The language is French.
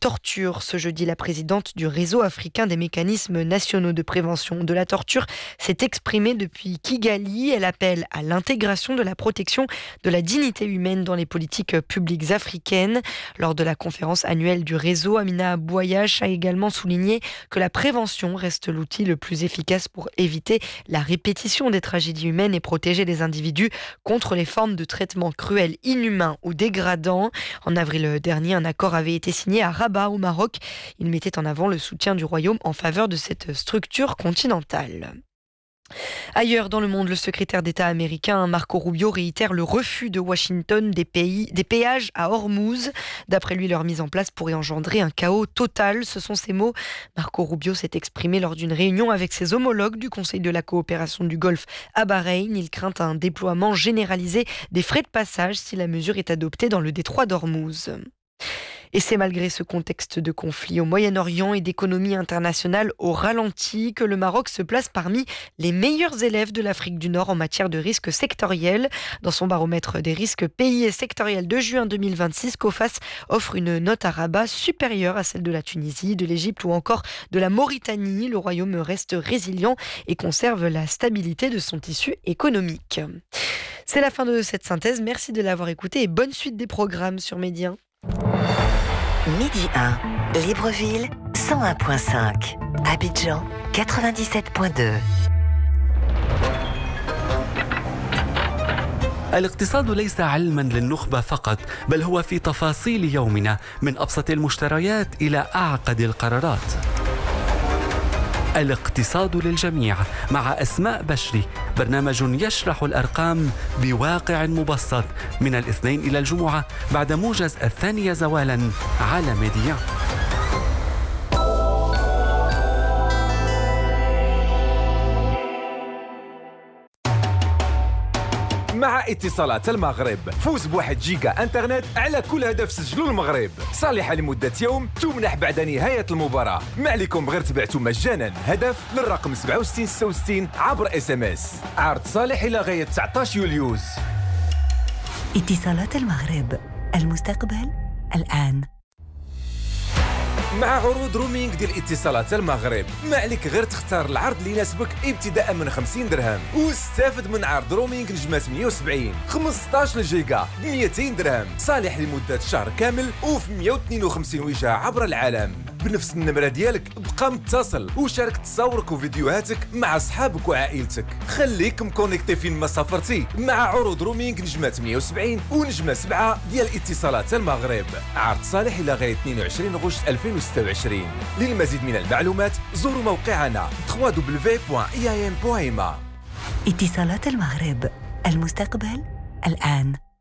torture. Ce jeudi, la présidente du réseau africain des mécanismes nationaux de prévention de la torture s'est exprimée depuis Kigali. Elle appelle à l'intégration de la protection de la dignité humaine dans les politiques publiques africaines. Lors de la conférence annuelle du réseau, Amina Bouayache a également souligné que la prévention reste l'outil le plus efficace pour éviter la répétition des tragédies humaines et protéger les individus contre les formes de traitement cruels, inhumains ou dégradants. En avril dernier, un accord avait été signé à Rabat, au Maroc. Il mettait en avant le soutien du Royaume en faveur de cette structure continentale. Ailleurs dans le monde, le secrétaire d'État américain Marco Rubio réitère le refus de Washington des péages à Hormuz. D'après lui, leur mise en place pourrait engendrer un chaos total. Ce sont ses mots. Marco Rubio s'est exprimé lors d'une réunion avec ses homologues du Conseil de la coopération du Golfe à Bahreïn. Il craint un déploiement généralisé des frais de passage si la mesure est adoptée dans le détroit d'Hormuz. Et c'est malgré ce contexte de conflit au Moyen-Orient et d'économie internationale au ralenti que le Maroc se place parmi les meilleurs élèves de l'Afrique du Nord en matière de risques sectoriels. Dans son baromètre des risques pays et sectoriels de juin 2026, COFAS offre une note à Rabat supérieure à celle de la Tunisie, de l'Égypte ou encore de la Mauritanie. Le Royaume reste résilient et conserve la stabilité de son tissu économique. C'est la fin de cette synthèse. Merci de l'avoir écouté et bonne suite des programmes sur Média. Midi 1, Libreville 101.5, Abidjan 97.2. الاقتصاد ليس علما للنخبة فقط، بل هو في تفاصيل يومنا من أبسط المشتريات إلى أعقد القرارات. الاقتصاد للجميع مع أسماء بشري، برنامج يشرح الأرقام بواقع مبسط من الاثنين إلى الجمعة بعد موجز 2 زوالا على ميديا. مع اتصالات المغرب فوز ب1 جيجا انترنت على كل هدف سجلوا المغرب، صالحة لمدة يوم تمنح بعد نهاية المباراة. ما عليكم غير تبعتوا مجانا هدف للرقم 6766 عبر SMS. عرض صالح إلى غاية 19 يوليوز. اتصالات المغرب، المستقبل الآن. مع عروض رومينغ ديال اتصالات المغرب ما عليك غير تختار العرض اللي يناسبك ابتداء من 50 درهم واستافد من عرض رومينغ نجمات 170 15 جيجا ب 200 درهم صالح لمدة شهر كامل وفي 152 وجهة عبر العالم. بنفس النمرة ديالك بقى متصل وشارك تصاورك وفيديوهاتك مع أصحابك وعائلتك. خليك مكونيكتي فين ما سافرتي مع عروض رومينغ نجمات 170 ونجمة 7 ديال اتصالات المغرب. عرض صالح إلى غاية 22 غشت 2026. للمزيد من المعلومات زوروا موقعنا www.iam.ma. اتصالات المغرب، المستقبل الآن.